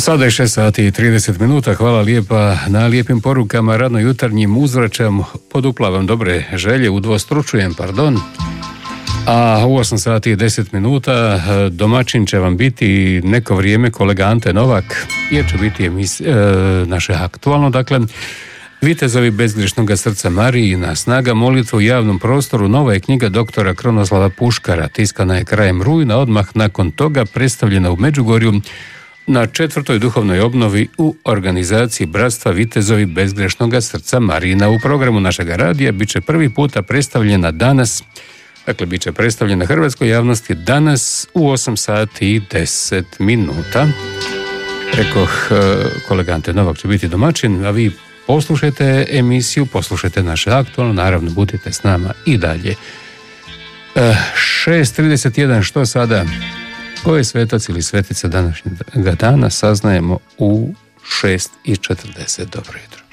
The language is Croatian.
Sada je 6 sati i 30 minuta, hvala lijepa na lijepim porukama, radno jutarnjim uzvraćam, poduplavam dobre želje, udvostručujem, a u 8 sati i 10 minuta domaćin će vam biti neko vrijeme kolega Ante Novak, jer će biti naše aktualno, dakle, Vitezovi bezgrešnoga srca Marijina, snaga molitve u javnom prostoru, nova je knjiga doktora Kronoslava Puškara, tiskana je krajem rujna, odmah nakon toga predstavljena u Međugorju na 4. duhovnoj obnovi u organizaciji Bratstva Vitezovi bezgrešnoga srca Marijina. U programu našega radija bit će prvi puta predstavljena danas, dakle bit će predstavljena hrvatskoj javnosti danas u 8 sati i 10 minuta. Rekoh, kolega Ante Novak će biti domaćin, a vi poslušajte emisiju, poslušajte naše aktualno, naravno budite s nama i dalje. 6:31, što sada? Ko je svetac ili svetica današnjega dana saznajemo u 6:40. Dobro jutro.